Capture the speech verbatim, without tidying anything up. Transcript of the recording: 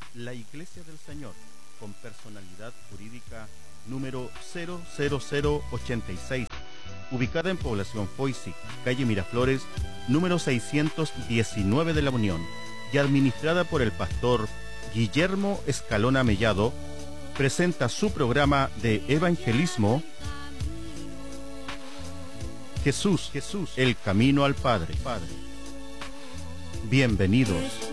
La Iglesia del Señor, con personalidad jurídica número cero cero cero ochenta y seis, ubicada en Población Foysi, calle Miraflores, número seiscientos diecinueve de La Unión, y administrada por el pastor Guillermo Escalona Mellado, presenta su programa de evangelismo Jesús, Jesús, el camino al Padre. Padre. Bienvenidos.